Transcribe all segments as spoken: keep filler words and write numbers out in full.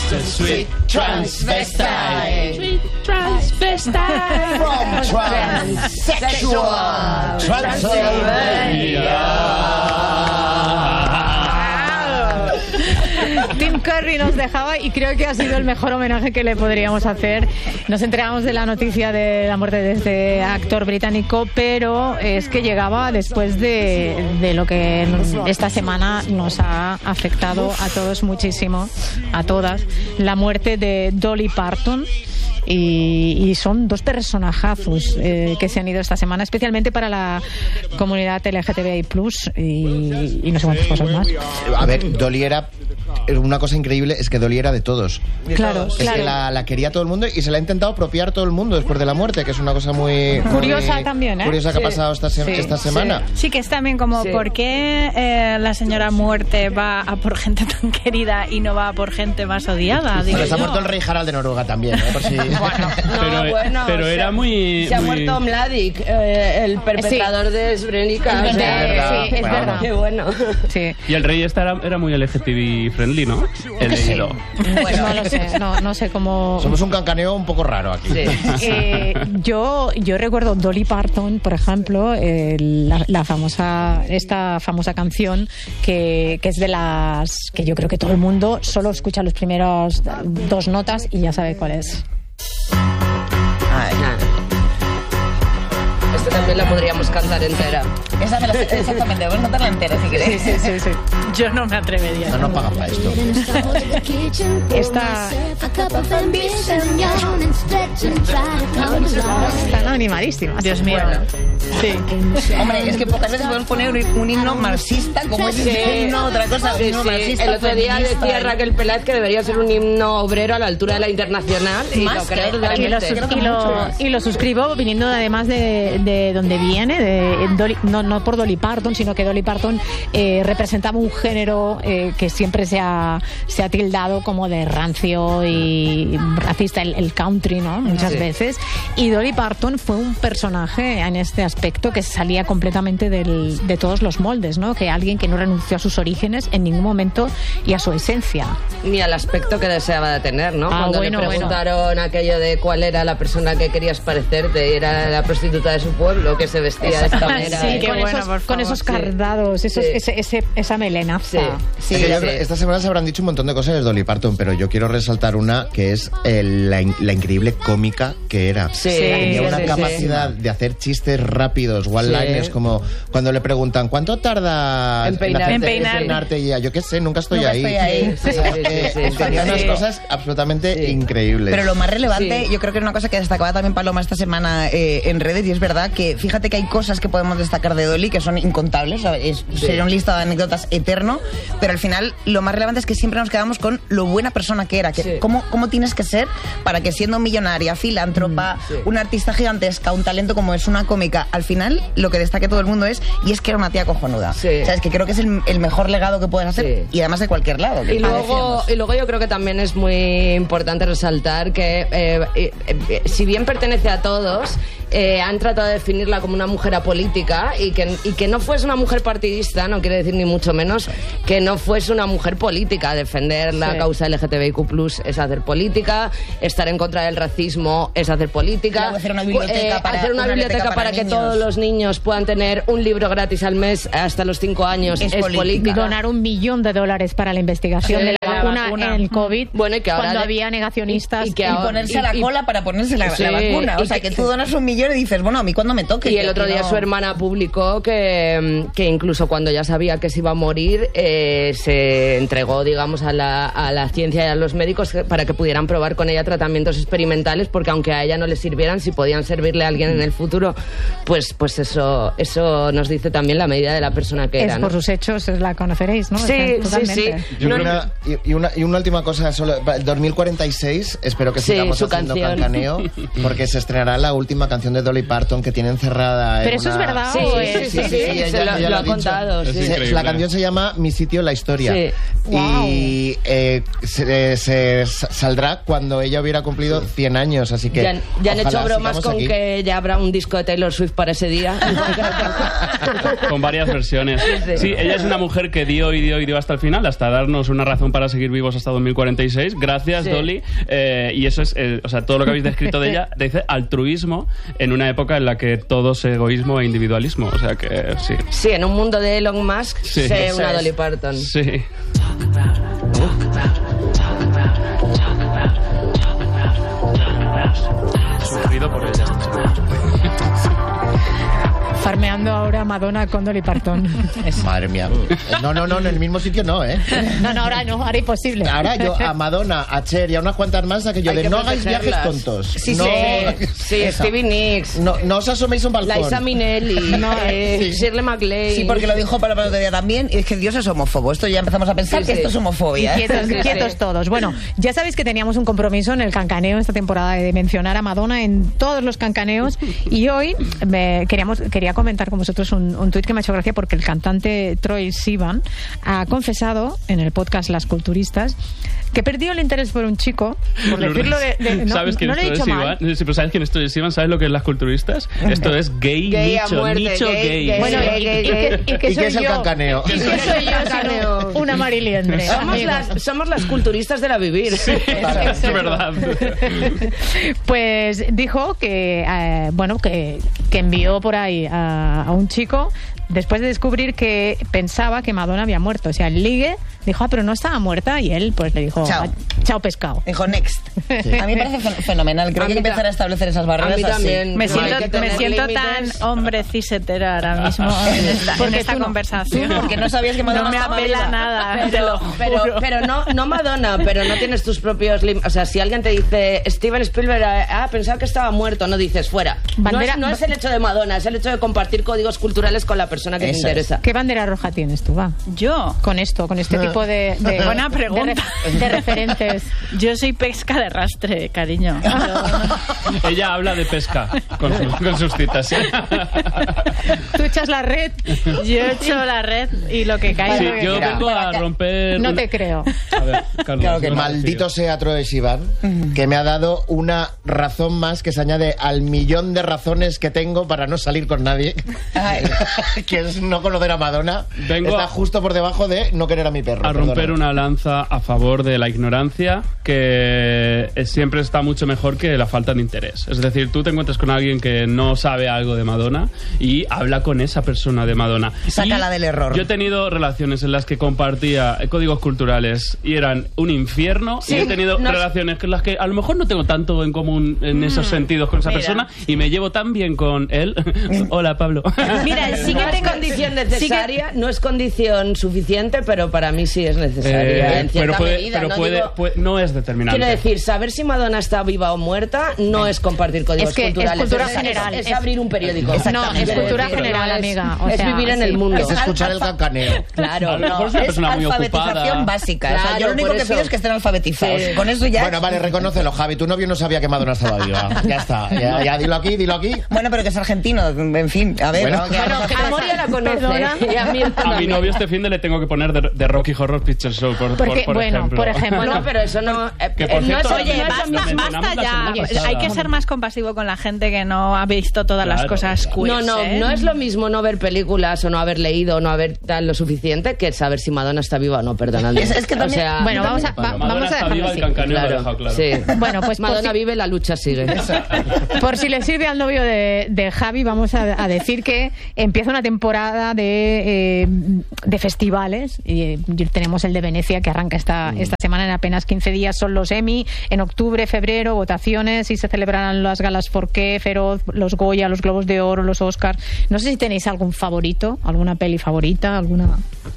The sweet transvestite. Sweet transvestite. From transsexual Transylvania. Tim Curry nos dejaba y creo que ha sido el mejor homenaje que le podríamos hacer. Nos enteramos de la noticia de la muerte de este actor británico, pero es que llegaba después de, de lo que esta semana nos ha afectado a todos muchísimo, a todas, la muerte de Dolly Parton. Y, y son dos personajazos eh, que se han ido esta semana, especialmente para la comunidad L G T B I plus, y, y no sé cuántas cosas más. A ver, Dolly era... Una cosa increíble es que Dolly era de todos. Claro, es claro. que la, la quería todo el mundo y se la ha intentado apropiar todo el mundo después de la muerte, que es una cosa muy... Curiosa muy también, ¿eh? Curiosa que Sí. ha pasado esta, se- Sí. esta semana. Sí. Sí, que es también como, Sí. ¿por qué eh, la señora muerte va a por gente tan querida y no va a por gente más odiada? Digo Pero se ha yo. muerto el rey Harald de Noruega también, ¿eh? Por si... Bueno, no, Pero- bueno, pero se era ha- muy- Se ha muy- muerto Mladic, eh, el perpetrador de Srebrenica. Es o sea, verdad, sí, es Bueno, verdad. Qué bueno. Sí. Y el rey este era, era muy L G T B friendly, ¿no? He leído. No lo sé, no, no sé cómo... Somos un cancaneo un poco raro aquí. Sí. Eh, yo, yo recuerdo Dolly Parton, por ejemplo, eh, la, la famosa, esta famosa canción que, que es de las que yo creo que todo el mundo solo escucha los primeros dos notas y ya sabe cuál es. Nada. Esto también la podríamos cantar entera. Esa me la sé, exactamente, voy a contarla entera si queréis. Sí, sí, sí. Yo no me atrevería. No nos pagan para esto. Esta están animadísimas. Dios mío. Sí. Hombre, es que pocas veces podemos poner un, un himno marxista como es este himno, otra cosa. Un Sí, himno sí. marxista, El otro día feminista. decía Raquel Peláez que debería ser un himno obrero a la altura de la internacional. Y Más lo creo que- totalmente. Y lo, sus- y, lo, y lo suscribo viniendo además de, de donde viene, de Dolly- no, no por Dolly Parton, sino que Dolly Parton eh, representaba un género eh, que siempre se ha, se ha tildado como de rancio y racista, el, el country, ¿no? Muchas Sí. veces. Y Dolly Parton fue un personaje en este aspecto que salía completamente del, de todos los moldes, ¿no? Que alguien que no renunció a sus orígenes en ningún momento y a su esencia. Ni al aspecto que deseaba de tener, ¿no? Ah, Cuando bueno, le preguntaron aquello de cuál era la persona que querías parecerte, era la prostituta de su pueblo que se vestía de esta manera. Sí, Qué con, bueno, esos, por con favor, esos sí. cardados, esos, Sí. ese, ese- esa melenaza. Sí. Sí, Es que yo sí. creo- esta semana se habrán dicho un montón de cosas de Dolly Parton, pero yo quiero resaltar una que es el- la, in- la increíble cómica que era. Sí, Tenía sí, una sí, capacidad de hacer chistes rápidos, one-liners, Sí. como cuando le preguntan ¿cuánto tarda En peinar- hacerte- en peinar. peinarte? Y ella, yo qué sé, nunca estoy Nunca ahí. estoy ahí. O sea, Sí, que sí, sí, tenía sí. unas cosas absolutamente Sí. increíbles. Pero lo más relevante, Sí. yo creo que era una cosa que destacaba también Paloma esta semana eh, en redes, y es verdad que fíjate que hay cosas que podemos destacar de Dolly que son incontables, o sea, es, sería un listado de anécdotas eterno, pero al final lo más relevante es que siempre nos quedamos con lo buena persona que era, que Sí. cómo, cómo tienes que ser para que siendo millonaria, filántropa, sí. una artista gigantesca, un talento como es una cómica, al final lo que destaque todo el mundo es, y es que era una tía cojonuda. Sí. O sea, es que creo que es el, el mejor legado que puedes hacer, Sí. y además de cualquier lado. que Y lo luego, decíamos. y luego yo creo que también es muy importante resaltar que eh, eh, eh, si bien pertenece a todos, eh, han tratado de definirla como una mujer apolítica y que, y que no fuese una mujer partidista, no quiere decir ni mucho menos que no fuese una mujer política. Defender la Sí. causa L G T B I Q plus, es hacer política, estar en contra del racismo es hacer política, Luego hacer una biblioteca Eh, para- hacer una una biblioteca biblioteca para, para que niños. todos los niños puedan tener un libro gratis al mes hasta los cinco años Es es, política. política. Donar un millón de dólares para la investigación Sí, de la la vacuna, vacuna. en el COVID, Bueno, y que ahora cuando de- había negacionistas. y- y que Y ahora- ponerse a la y- cola para ponerse la, Sí, la vacuna. O y sea, que- que tú donas un millón y dices, bueno, a mí cuando me toque. Y el otro que día no- su hermana publicó que, que incluso cuando ya sabía que se iba a morir, eh, se entregó, digamos, a la, a la ciencia y a los médicos para que pudieran probar con ella tratamientos experimentales, porque aunque a ella no le sirvieran, si podían servirle a alguien en el futuro, pues, pues eso, eso nos dice también la medida de la persona que Es era, ¿no? por sus hechos, la conoceréis, ¿no? Sí, Está sí, sí. totalmente. Yo No, creo una- y, y una, y una última cosa, solo, el dos mil cuarenta y seis, espero que Sí, sigamos su haciendo canción. cancaneo, porque se estrenará la última canción de Dolly Parton que tiene encerrada en Pero eso una- es verdad, Sí, o sí, es- sí, sí, ella- se lo, ella lo ha ha dicho. contado. Es sí. Se- increíble. La canción se llama Mi sitio en la historia. Sí. Y eh, se, se saldrá cuando ella hubiera cumplido cien años, así que Ya, han- ya han ojalá hecho bromas sigamos con aquí. que ya habrá un disco de Taylor Swift para ese día. Con varias versiones. Sí. Sí, ella es una mujer que dio y dio y dio hasta el final, hasta darnos una razón para seguir seguir vivos hasta dos mil cuarenta y seis. Gracias, sí. Dolly. Eh, y eso es, eh, o sea, todo lo que habéis descrito de ella, dice altruismo en una época en la que todo es egoísmo e individualismo. O sea que sí. Sí, en un mundo de Elon Musk, sí. sé una Dolly Parton. Sí. Sufrido por ella. Farmeando ahora Madonna con Dolly Parton. Madre mía. No, no, no, en el mismo sitio no, ¿eh? No, no, ahora no, ahora imposible. Ahora yo a Madonna, a Cher y a unas cuantas más a que yo Hay de que no hagáis viajes protegerlas. tontos. Sí, no, sí, sí, Stevie Nicks. No, no os asoméis a un balcón. Liza Minnelli, No, eh, sí. Shirley MacLaine. Sí, porque lo dijo para el otro día también, y es que Dios es homófobo. Esto ya empezamos a pensar Sí, que sí. esto es homofobia. Y ¿eh? quietos, Sí, sí. quietos todos. Bueno, ya sabéis que teníamos un compromiso en el cancaneo esta temporada de mencionar a Madonna en todos los cancaneos y hoy me queríamos quería comentar con vosotros un, un tuit que me ha hecho gracia porque el cantante Troye Sivan ha confesado en el podcast Las Culturistas que perdió el interés por un chico, por decirlo de... de- no, ¿Sabes quién no es lo he Troye dicho mal. Sivan? Sí, pero ¿sabes quién es Troye Sivan? ¿Sabes lo que es las culturistas? Esto es gay, Gay a nicho, muerte, nicho gay, gay. gay. Bueno, Gay, y, gay, y gay. que, y que ¿Y soy qué es el yo, cancaneo? y que soy yo sino una mariliendre. Somos amigos. las, somos las culturistas de la vivir. Sí, es verdad. Pues dijo que eh, bueno que, que envió por ahí a, a un chico después de descubrir que pensaba que Madonna había muerto. O sea, el ligue dijo, ah, pero no estaba muerta, y él pues le dijo, Chao. "Ah, chao pescado". Dijo next. A mí me parece fen- fenomenal. Creo A que hay mí que empezar ta- a establecer esas barreras a mí así. también. Me No, siento, hay que me tener siento límites. tan hombre cisetera ahora mismo en esta, en Porque esta tú no- conversación. Porque no sabías que Madonna No me estaba apela viva. nada. te Pero, lo pero, juro. pero no, no Madonna, pero no tienes tus propios límites. O sea, si alguien te dice Steven Spielberg, ah, pensaba que estaba muerto, no dices fuera. Bandera- no, es, no es el hecho de Madonna, es el hecho de compartir códigos culturales con la persona que Eso te es. interesa. ¿Qué bandera roja tienes tú, va? Yo, Con esto, con este tipo de, de Buena pregunta. de, ref- de referentes. yo soy pesca de rastre, cariño. Yo- Ella habla de pesca con, su- con sus citas. ¿sí? Tú echas la red. Yo echo la red y lo que Sí, caiga. yo Mira, vengo a romper... No una- te creo. A ver, Carlos. Claro que no, Maldito sí. sea Troye Sivan, que me ha dado una razón más que se añade al millón de razones que tengo para no salir con nadie, Ay. que es no conocer a Madonna. Vengo Está a- justo por debajo de no querer a mi perro. A romper perdona. una lanza a favor de la ignorancia, que es- siempre está mucho mejor que la falta de interés. Es decir, tú te encuentras con alguien que no sabe algo de Madonna y habla con esa persona de Madonna. Sácala Y del error. Yo he tenido relaciones en las que compartía códigos culturales y eran un infierno, Sí, y he tenido no- relaciones con las que a lo mejor no tengo tanto en común en esos sentidos con esa mira. persona, y me llevo tan bien con él. Hola, Pablo. Mira, sí que no tengo es condición necesaria, no es condición suficiente, pero para mí sí es necesaria. Eh, en pero cierta puede, medida, pero no puede, digo- puede- no es determinante. Quiero decir, saber si Madonna está viva o muerta no es compartir códigos Es que es culturales. cultura es, general, Es, es- abrir un periódico. No, es Quiero cultura decir, general, no es- amiga. O es sea, vivir en el sí. mundo. Es escuchar el cancaneo. Claro. A lo mejor es una Es persona muy alfabetización ocupada. básica. o sea, yo Claro, lo único por que eso. pido es que estén alfabetizados. Sí. Con eso ya. Bueno, vale, reconócelo, Javi. Tu novio no sabía que Madonna estaba viva. Ya está. Ya, ya, dilo aquí, dilo aquí. Bueno, pero que es argentino. En fin, a ver. Bueno. vamos a- Bueno, vamos a- a Moria la conoce. Perdona. Y a mí A mi también. novio este fin de le tengo que poner de, de Rocky Horror Picture Show, por, por- Porque, por bueno, ejemplo. por ejemplo. Bueno, pero eso no... eh, Que, por eh, no cierto, es, Oye, no es lo basta, lo mismo. mencionamos basta la ya. semana pasada. Hay que ser más compasivo con la gente que no ha visto todas las Claro. cosas queer. No, no, ¿eh? no es lo mismo no ver películas o no haber leído o no haber tal lo suficiente que saber si Madonna está viva o no, perdonadme. Es- es que también- O sea, Bueno, vamos a, va- Madonna vamos a está dejarlo viva, así. el cancaneo lo ha claro, dejado claro. sí. Bueno, pues por Madonna si- vive, la lucha sigue. Por si le sirve al novio de, de Javi, vamos a, a decir que empieza una temporada de, eh, de festivales. Y, eh, tenemos el de Venecia que arranca esta, esta semana en apenas quince días. Son los Emmy. En octubre, febrero, votaciones y se celebrarán las galas Forqué, Feroz, los Goya, los Globos de Oro, los Oscars. No sé si tenéis algún favorito, alguna peli favorita, alguna...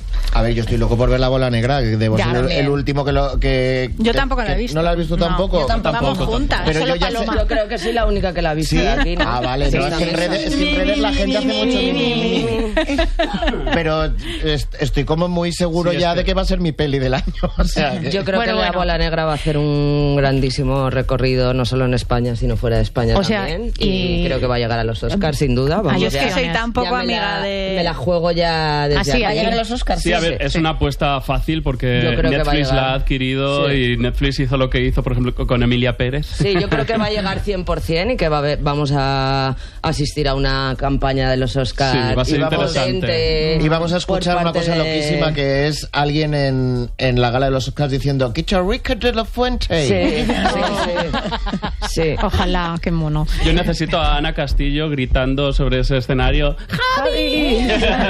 A ver, yo estoy loco por ver La Bola Negra, que debo Ya, ser el, también. el último que lo... Que, Yo que- tampoco la he que- visto. ¿No la has visto No, tampoco? yo tampoco. Vamos juntas. Pero Solo yo ya sé- Paloma. Yo creo que soy la única que la ha visto Sí. de aquí, ¿no? Ah, vale, Sí, no, es que en también. redes, es que en redes la gente hace mucho mi, mi, mi, mi. Pero est- estoy como muy seguro Sí, es ya que- de que va a ser mi peli del año. O sea, que- Yo creo Bueno, que La bueno. Bola Negra va a hacer un grandísimo recorrido, no solo en España, sino fuera de España O sea, también. y- Y creo que va a llegar a los Oscars, sin duda. Vamos, Ay, Yo es ya. que soy tan ya poco me amiga la, de... me la juego ya desde Así, aquí. Va a llegar a los Oscars. Sí, a ver, es una apuesta fácil porque Netflix la ha adquirido sí. y Netflix hizo lo que hizo, por ejemplo, con Emilia Pérez. Sí, yo creo que va a llegar cien por ciento y que va a ver, vamos a asistir a una campaña de los Oscars. Sí, va a ser y interesante. Vamos, y vamos a escuchar una cosa de... loquísima, que es alguien en, en la gala de los Oscars diciendo ¡Quita Rica de la Fuente! Sí, sí, sí. sí. Ojalá, qué mono. Yo necesito a Ana Castillo gritando sobre ese escenario ¡Javi!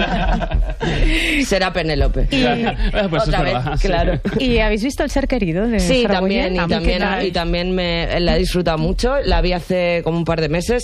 Será Penélope. Y... pues Otra vez, verdad, claro. Sí. ¿Y habéis visto El ser querido de Sí, Saragoyen? también, y también, y también me la he disfrutado mucho. La vi hace como un par de meses.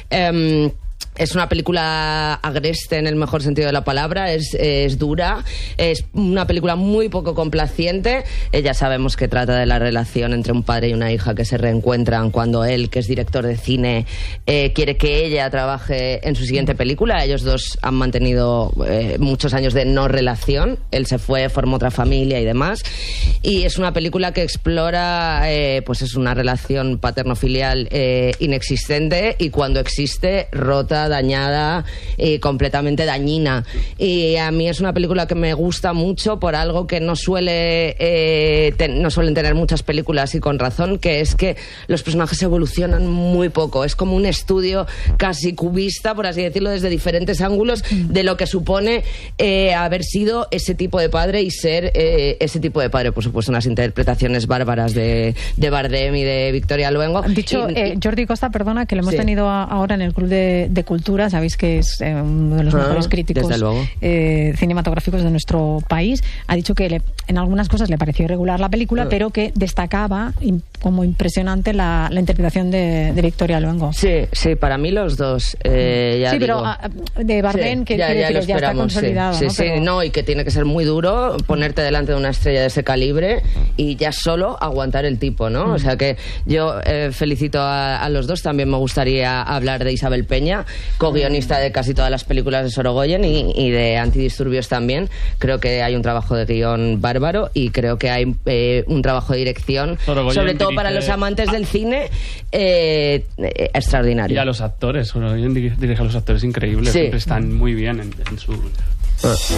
Um, Es una película agreste en el mejor sentido de la palabra, es, es dura, es una película muy poco complaciente. Eh, ya sabemos que trata de la relación entre un padre y una hija que se reencuentran cuando él, que es director de cine, eh, quiere que ella trabaje en su siguiente película. Ellos dos han mantenido eh, muchos años de no relación, él se fue, formó otra familia y demás. Y es una película que explora, eh, pues es una relación paterno-filial eh, inexistente y cuando existe, rota, dañada y completamente dañina. Y a mí es una película que me gusta mucho por algo que no suele eh, ten, no suelen tener muchas películas, y con razón, que es que los personajes evolucionan muy poco. Es como un estudio casi cubista, por así decirlo, desde diferentes ángulos de lo que supone eh, haber sido ese tipo de padre y ser eh, ese tipo de padre. Por supuesto, unas interpretaciones bárbaras de, de Bardem y de Victoria Luengo. Han dicho, y, eh, Jordi Costa, perdona, que lo hemos sí. tenido a, ahora en el Club de, de Cultura, sabéis que es eh, uno de los ah, mejores críticos eh, cinematográficos de nuestro país. Ha dicho que le, en algunas cosas le pareció irregular la película, ah. pero que destacaba in, como impresionante la, la interpretación de, de Victoria Luengo. Sí, sí, para mí los dos. Eh, ya sí, digo. pero a, de Bardem, sí, que ya, ya, decir, ya está consolidado. Sí, ¿no? sí, pero... sí, no, y que tiene que ser muy duro ponerte delante de una estrella de ese calibre y ya solo aguantar el tipo, ¿no? Mm. O sea que yo eh, felicito a, a los dos. También me gustaría hablar de Isabel Peña, co-guionista de casi todas las películas de Sorogoyen y, y de Antidisturbios también. Creo que hay un trabajo de guión bárbaro y creo que hay eh, un trabajo de dirección, Sorogoyen sobre todo dirige... para los amantes del cine, eh, eh, extraordinario. Y a los actores, Sorogoyen dirige a los actores increíbles, sí. Siempre están muy bien en, en su...